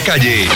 calle,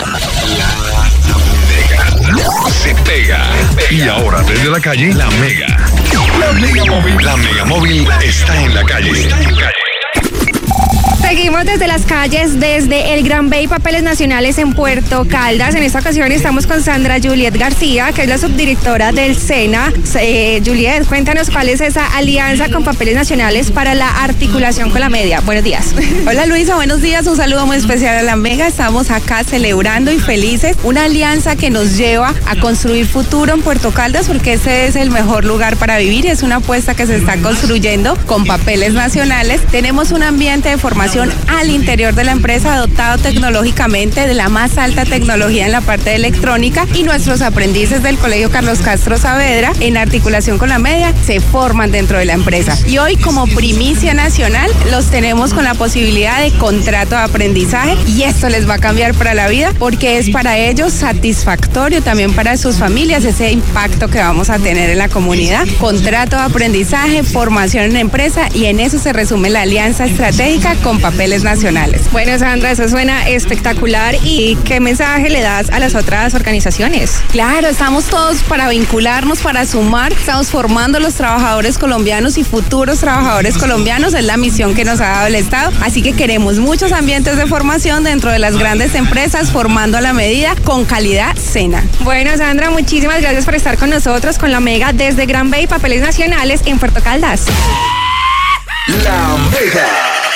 la Mega se pega. Y ahora desde la calle, la Mega. La Mega Móvil. La Mega Móvil está en la calle. Seguimos desde las calles, desde el Gran Bay Papeles Nacionales en Puerto Caldas. En esta ocasión estamos con Sandra Juliet García, que es la subdirectora del SENA. Juliet, cuéntanos cuál es esa alianza con Papeles Nacionales para la articulación con la media. Buenos días. Hola Luisa, buenos días. Un saludo muy especial a la Mega. Estamos acá celebrando y felices. Una alianza que nos lleva a construir futuro en Puerto Caldas, porque ese es el mejor lugar para vivir. Es una apuesta que se está construyendo con Papeles Nacionales. Tenemos un ambiente de formación al interior de la empresa dotado tecnológicamente de la más alta tecnología en la parte de electrónica, y nuestros aprendices del Colegio Carlos Castro Saavedra en articulación con la media se forman dentro de la empresa. Y hoy, como primicia nacional, los tenemos con la posibilidad de contrato de aprendizaje, y esto les va a cambiar para la vida, porque es para ellos satisfactorio, también para sus familias, ese impacto que vamos a tener en la comunidad. Contrato de aprendizaje, formación en empresa, y en eso se resume la alianza estratégica con Papeles Nacionales. Bueno, Sandra, eso suena espectacular. ¿Y qué mensaje le das a las otras organizaciones? Claro, estamos todos para vincularnos, para sumar. Estamos formando los trabajadores colombianos y futuros trabajadores colombianos. Es la misión que nos ha dado el Estado. Así que queremos muchos ambientes de formación dentro de las grandes empresas, formando a la medida con calidad SENA. Bueno, Sandra, muchísimas gracias por estar con nosotros, con la Mega, desde Gran Bay Papeles Nacionales en Puerto Caldas. La Mega.